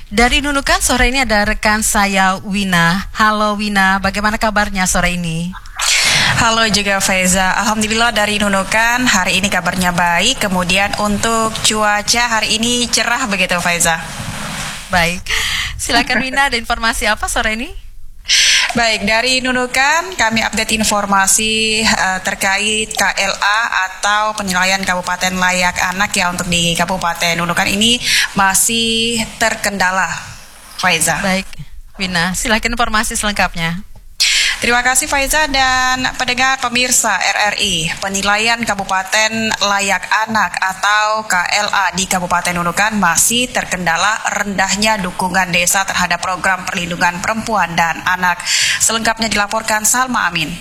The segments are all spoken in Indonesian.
Dari Nunukan sore ini ada rekan saya Wina. Halo Wina, bagaimana kabarnya sore ini? Halo juga Faiza, Alhamdulillah dari Nunukan hari ini kabarnya baik. Kemudian untuk cuaca hari ini cerah begitu Faiza. Baik, silakan Wina, ada informasi apa sore ini? Baik, dari Nunukan kami update informasi terkait KLA atau penilaian Kabupaten Layak Anak ya untuk di Kabupaten Nunukan ini masih terkendala, Faiza. Baik, Wina, silakan informasi selengkapnya. Terima kasih Faiza dan pendengar pemirsa RRI. Penilaian Kabupaten Layak Anak atau KLA di Kabupaten Nunukan masih terkendala rendahnya dukungan desa terhadap program perlindungan perempuan dan anak. Selengkapnya dilaporkan Salma Amin.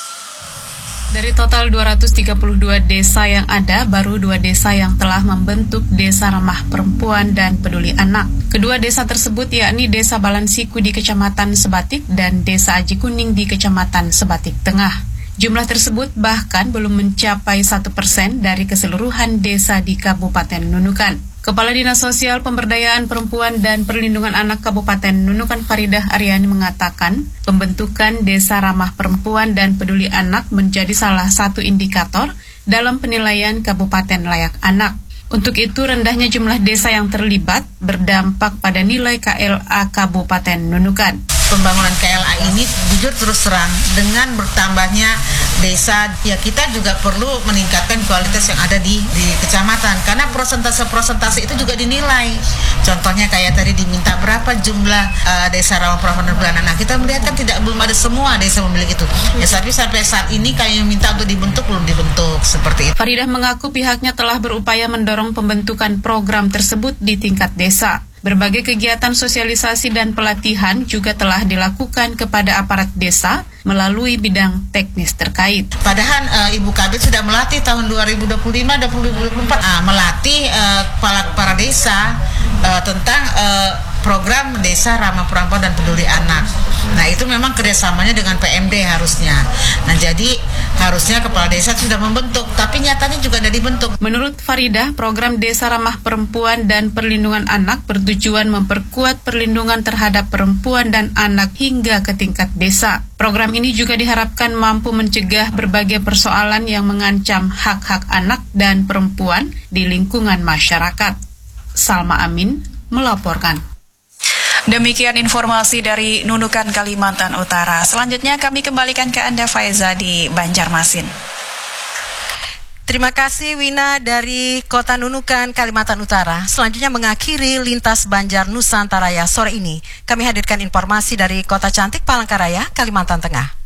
Dari total 232 desa yang ada, baru 2 desa yang telah membentuk Desa Ramah Perempuan dan Peduli Anak. Kedua desa tersebut yakni Desa Balansiku di Kecamatan Sebatik dan Desa Aji Kuning di Kecamatan Sebatik Tengah. Jumlah tersebut bahkan belum mencapai 1% dari keseluruhan desa di Kabupaten Nunukan. Kepala Dinas Sosial Pemberdayaan Perempuan dan Perlindungan Anak Kabupaten Nunukan Faridah Aryani mengatakan, pembentukan Desa Ramah Perempuan dan Peduli Anak menjadi salah satu indikator dalam penilaian Kabupaten Layak Anak. Untuk itu, rendahnya jumlah desa yang terlibat berdampak pada nilai KLA Kabupaten Nunukan. Pembangunan KLA ini jujur terus terang dengan bertambahnya desa, ya kita juga perlu meningkatkan kualitas yang ada di kecamatan karena persentase itu juga dinilai. Contohnya kayak tadi diminta berapa jumlah desa ramah perempuan dan peduli anak. Nah, kita melihat kan belum ada semua desa memiliki itu. Ya tapi sampai saat ini kayak minta untuk dibentuk belum dibentuk seperti itu. Faridah mengaku pihaknya telah berupaya mendorong pembentukan program tersebut di tingkat desa. Berbagai kegiatan sosialisasi dan pelatihan juga telah dilakukan kepada aparat desa melalui bidang teknis terkait. Padahal Ibu Kabit sudah melatih tahun 2025-2024 melatih para desa tentang program Desa Ramah Perempuan dan Peduli Anak. Nah itu memang kerjasamanya dengan PMD harusnya. Nah jadi harusnya kepala desa sudah membentuk, tapi nyatanya juga tidak dibentuk. Menurut Faridah, program Desa Ramah Perempuan dan Perlindungan Anak bertujuan memperkuat perlindungan terhadap perempuan dan anak hingga ke tingkat desa. Program ini juga diharapkan mampu mencegah berbagai persoalan yang mengancam hak-hak anak dan perempuan di lingkungan masyarakat. Salma Amin melaporkan. Demikian informasi dari Nunukan, Kalimantan Utara. Selanjutnya kami kembalikan ke Anda Faiza di Banjarmasin. Terima kasih Wina dari Kota Nunukan, Kalimantan Utara. Selanjutnya mengakhiri Lintas Banjar Nusantaraya sore ini. Kami hadirkan informasi dari Kota Cantik Palangkaraya, Kalimantan Tengah.